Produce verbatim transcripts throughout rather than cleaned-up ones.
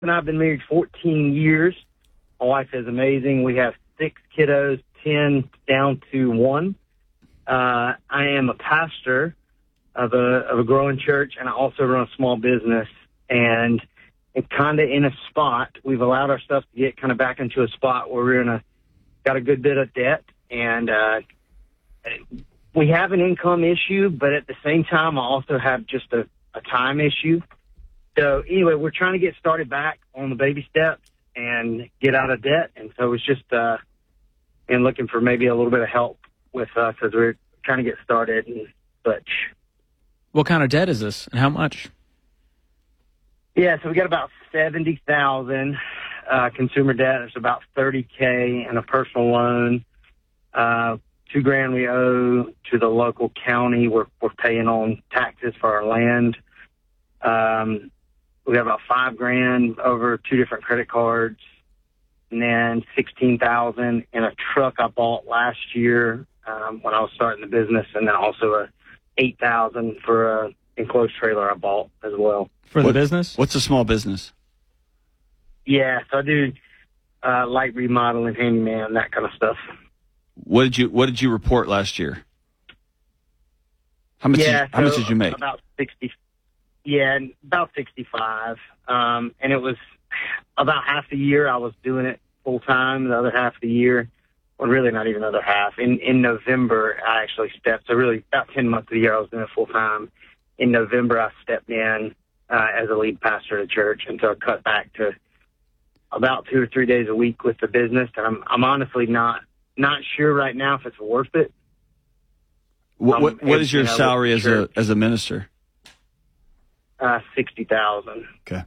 and I've been married fourteen years. My wife is amazing. We have six kiddos, ten down to one. Uh, I am a pastor of a of a growing church, and I also run a small business. And it's kind of in a spot. We've allowed ourselves to get kind of back into a spot where we're in a got a good bit of debt, and uh, we have an income issue, but at the same time, I also have just a, a time issue. So anyway, we're trying to get started back on the baby steps and get out of debt. And so it's just uh, and looking for maybe a little bit of help with us as we're trying to get started and such. What kind of debt is this, and how much? Yeah, so we got about seventy thousand uh, consumer debt. It's about thirty K and a personal loan. Uh, two grand we owe to the local county. We're we're paying on taxes for our land. Um, we got about five grand over two different credit cards, and then sixteen thousand in a truck I bought last year um, when I was starting the business, and then also a eight thousand for a enclosed trailer I bought as well. For the what, business? What's a small business? Yeah, so I do uh, light remodeling, handyman, that kind of stuff. What did you What did you report last year? How much? Yeah, did, how so much did you make? About sixty. Yeah, about sixty-five. Um, and it was about half the year I was doing it full time. The other half of the year, well, really not even the other half. In in November, I actually stepped. So really, about ten months of the year I was doing it full time. In November, I stepped in uh, as a lead pastor at a church, and so I cut back to about two or three days a week with the business. And I'm I'm honestly not not sure right now if it's worth it. What um, What, what is your you know, salary as church, a as a minister? Uh, sixty thousand. Okay.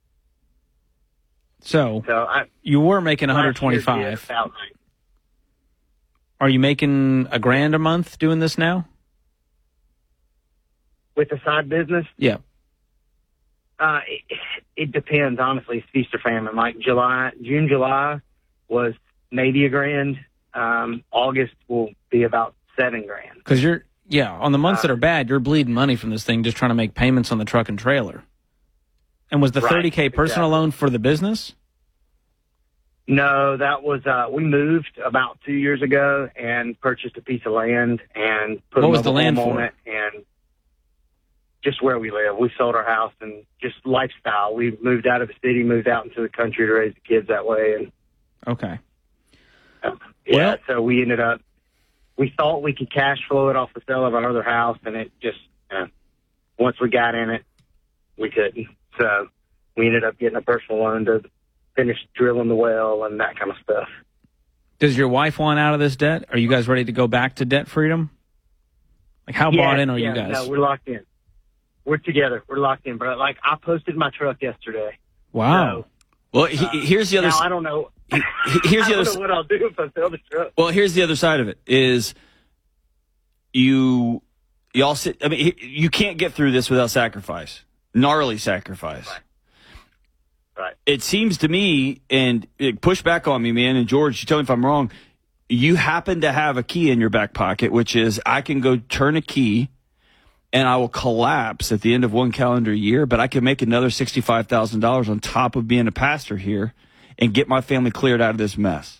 So, So I you were making one hundred twenty-five. Last year, yeah, about nine. Are you making a grand a month doing this now? With the side business, Yeah. uh, it, it depends. Honestly, it's feast or famine. Like July, June, July was maybe a grand. Um, August will be about seven grand. Because you're, yeah, on the months Uh, that are bad, you're bleeding money from this thing just trying to make payments on the truck and trailer. And was the Right, thirty K personal exactly. loan for the business? No, that was uh, we moved about two years ago and purchased a piece of land and put What a was the mobile land home for? on it, and just where we live. We sold our house and just lifestyle. We moved out of the city, moved out into the country to raise the kids that way, and Okay. uh, yeah. Well- so we ended up. We thought we could cash flow it off the sale of our other house, and it just uh, once we got in it, we couldn't. So we ended up getting a personal loan to finish drilling the well and that kind of stuff. Does your wife want out of this debt? Are you guys ready to go back to debt freedom? Like, how Yeah, bought in are yeah, you guys? No, we're locked in. We're together. We're locked in. But like, I posted my truck yesterday. Wow. So, Well, he, uh, here's the other. now s- I don't know. he- here's I the don't other. know what I'll do if I sell the truck. Well, here's the other side of it is you y'all sit. I mean, he- you can't get through this without sacrifice, gnarly sacrifice. Right. Right. It seems to me, and it, push back on me, man. And George, you tell me if I'm wrong. You happen to have a key in your back pocket, which is I can go turn a key, and I will collapse at the end of one calendar year. But I can make another sixty-five thousand dollars on top of being a pastor here, and get my family cleared out of this mess.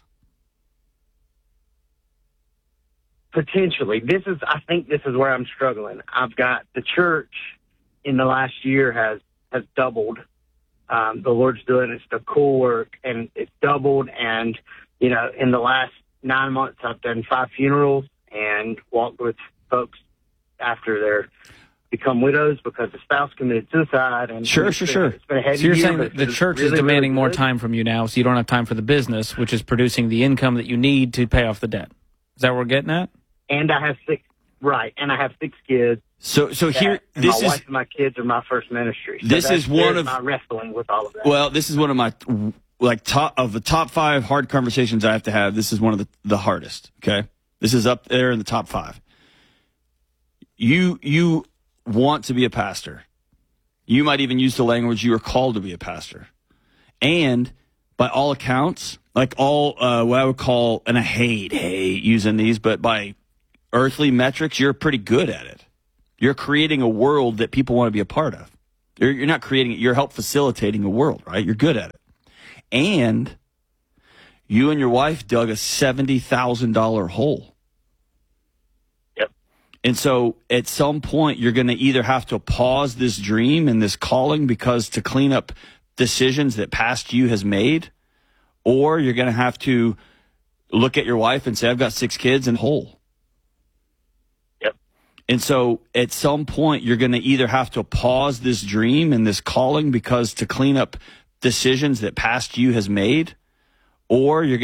Potentially. This is, I think this is where I'm struggling. I've got the church in the last year has, has doubled. Um, the Lord's doing it's the cool work, and it's doubled. And, you know, in the last nine months, I've done five funerals and walked with folks after they're become widows because the spouse committed suicide. And Sure, it's sure, been- sure. It's been a heavy So you're year, saying but that the it's church is really, demanding really more good. time from you now, so you don't have time for the business, which is producing the income that you need to pay off the debt. Is that what we're getting at? And I have six, right, and I have six kids. So, so here, And this my is wife and my kids are my first ministry. So This that's- is one there's of- my wrestling with all of that. well, this is one of my like top of the top five hard conversations I have to have. This is one of the the hardest. Okay, this is up there in the top five. You you want to be a pastor. You might even use the language you are called to be a pastor, and by all accounts, like all uh, what I would call, and I hate hate using these, but by earthly metrics, you're pretty good at it. You're creating a world that people want to be a part of. You're, you're not creating it. You're help facilitating a world, right? You're good at it. And you and your wife dug a seventy thousand dollars hole. Yep. And so at some point, you're going to either have to pause this dream and this calling because to clean up decisions that past you has made, or you're going to have to look at your wife and say, I've got six kids and whole. Yep. And so at some point, you're going to either have to pause this dream and this calling because to clean up decisions that past you has made, or you're